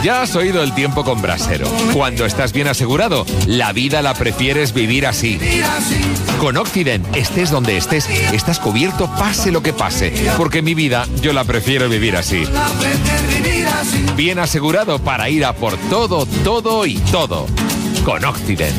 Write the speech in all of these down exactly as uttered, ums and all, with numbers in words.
Ya has oído el tiempo con Brasero. Cuando estás bien asegurado, la vida la prefieres vivir así. Con Occident, estés donde estés, estás cubierto pase lo que pase. Porque mi vida, yo la prefiero vivir así. Bien asegurado para ir a por todo, todo y todo. Con Occident.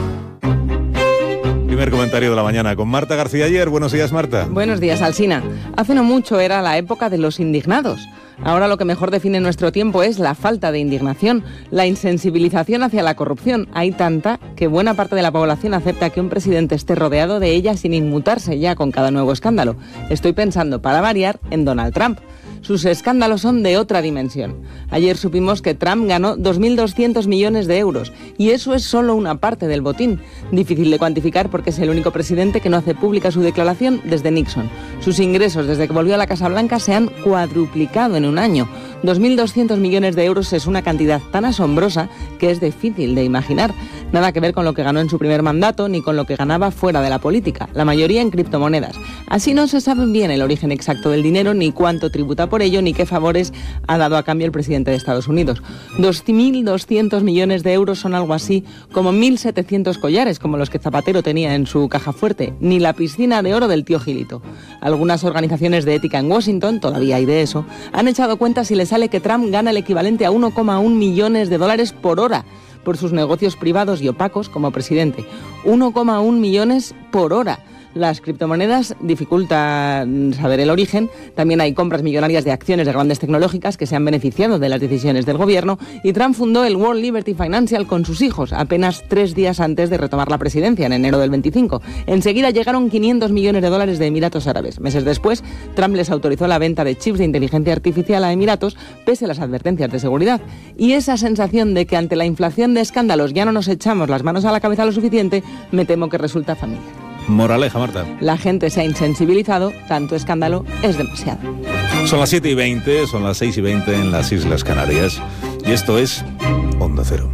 Primer comentario de la mañana con Marta García Ayer. Buenos días, Marta. Buenos días, Alsina. Hace no mucho era la época de los indignados. Ahora lo que mejor define nuestro tiempo es la falta de indignación, la insensibilización hacia la corrupción. Hay tanta que buena parte de la población acepta que un presidente esté rodeado de ella sin inmutarse ya con cada nuevo escándalo. Estoy pensando, para variar, en Donald Trump. Sus escándalos son de otra dimensión. Ayer supimos que Trump ganó dos mil doscientos millones de euros y eso es solo una parte del botín. Difícil de cuantificar porque es el único presidente que no hace pública su declaración desde Nixon. Sus ingresos desde que volvió a la Casa Blanca se han cuadruplicado en un año. dos mil doscientos millones de euros es una cantidad tan asombrosa que es difícil de imaginar. Nada que ver con lo que ganó en su primer mandato ni con lo que ganaba fuera de la política, la mayoría en criptomonedas. Así no se sabe bien el origen exacto del dinero, ni cuánto tributa por ello, ni qué favores ha dado a cambio el presidente de Estados Unidos. dos mil doscientos millones de euros son algo así como mil setecientos collares, como los que Zapatero tenía en su caja fuerte, ni la piscina de oro del tío Gilito. Algunas organizaciones de ética en Washington, todavía hay de eso, han echado cuentas y les sale que Trump gana el equivalente a uno coma uno millones de dólares por hora por sus negocios privados y opacos como presidente. uno coma uno millones por hora. Las criptomonedas dificultan saber el origen. También hay compras millonarias de acciones de grandes tecnológicas que se han beneficiado de las decisiones del gobierno. Y Trump fundó el World Liberty Financial con sus hijos, apenas tres días antes de retomar la presidencia, en enero del veinticinco. Enseguida llegaron quinientos millones de dólares de Emiratos Árabes. Meses después, Trump les autorizó la venta de chips de inteligencia artificial a Emiratos, pese a las advertencias de seguridad. Y esa sensación de que ante la inflación de escándalos ya no nos echamos las manos a la cabeza lo suficiente, me temo que resulta familiar. Moraleja, Marta. La gente se ha insensibilizado, tanto escándalo es demasiado. Son las siete y veinte, son las seis y veinte en las Islas Canarias. Y esto es Onda Cero.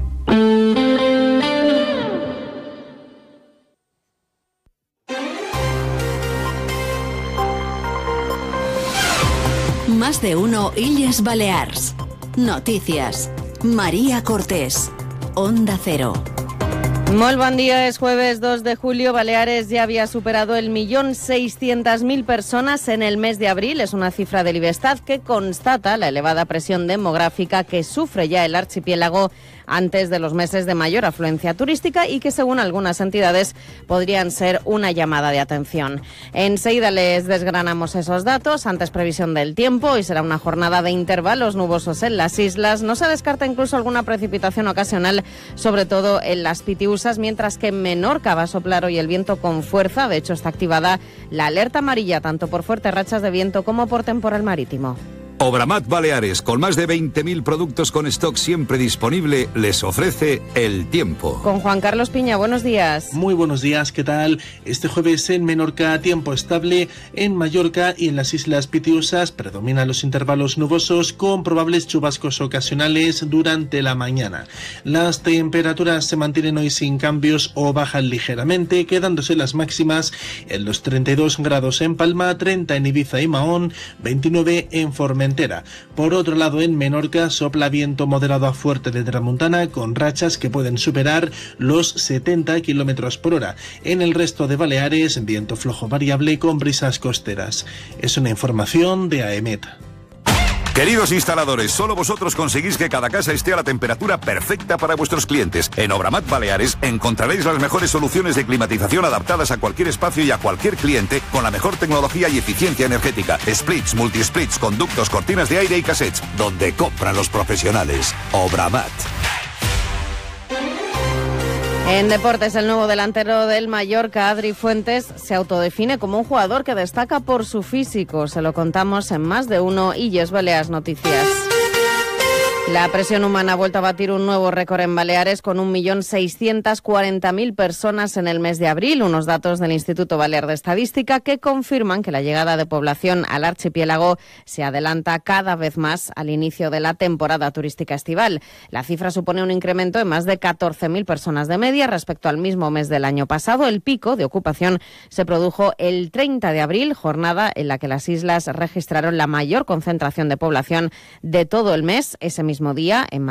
Más de uno Illes Balears. Noticias. María Cortés. Onda Cero. Molt bon dia, es jueves dos de julio. Baleares ya había superado el millón seiscientas mil personas en el mes de abril. Es una cifra del IBESTAT que constata la elevada presión demográfica que sufre ya el archipiélago antes de los meses de mayor afluencia turística y que, según algunas entidades, podrían ser una llamada de atención. Enseguida les desgranamos esos datos. Antes, previsión del tiempo. Hoy será una jornada de intervalos nubosos en las islas. No se descarta incluso alguna precipitación ocasional, sobre todo en las Pitiusas, mientras que en Menorca va a soplar hoy el viento con fuerza. De hecho, está activada la alerta amarilla, tanto por fuertes rachas de viento como por temporal marítimo. Obramat Baleares, con más de veinte mil productos con stock siempre disponible, les ofrece el tiempo. Con Juan Carlos Piña, buenos días. Muy buenos días, ¿qué tal? Este jueves en Menorca, tiempo estable. En Mallorca y en las Islas Pitiusas predominan los intervalos nubosos con probables chubascos ocasionales durante la mañana. Las temperaturas se mantienen hoy sin cambios o bajan ligeramente, quedándose las máximas en los treinta y dos grados en Palma, treinta en Ibiza y Mahón, veintinueve en Formentera. Por otro lado, en Menorca sopla viento moderado a fuerte de tramontana con rachas que pueden superar los setenta kilómetros por hora. En el resto de Baleares, viento flojo variable con brisas costeras. Es una información de AEMET. Queridos instaladores, solo vosotros conseguís que cada casa esté a la temperatura perfecta para vuestros clientes. En Obramat Baleares encontraréis las mejores soluciones de climatización adaptadas a cualquier espacio y a cualquier cliente con la mejor tecnología y eficiencia energética. Splits, multisplits, conductos, cortinas de aire y cassettes. Donde compran los profesionales. Obramat. En deportes, el nuevo delantero del Mallorca, Adri Fuentes, se autodefine como un jugador que destaca por su físico. Se lo contamos en Más de Uno Illes Balears Noticias. La presión humana ha vuelto a batir un nuevo récord en Baleares con un millón seiscientas cuarenta mil personas en el mes de abril, unos datos del Instituto Balear de Estadística que confirman que la llegada de población al archipiélago se adelanta cada vez más al inicio de la temporada turística estival. La cifra supone un incremento de más de catorce mil personas de media respecto al mismo mes del año pasado. El pico de ocupación se produjo el treinta de abril, jornada en la que las islas registraron la mayor concentración de población de todo el mes. Ese mismo día, en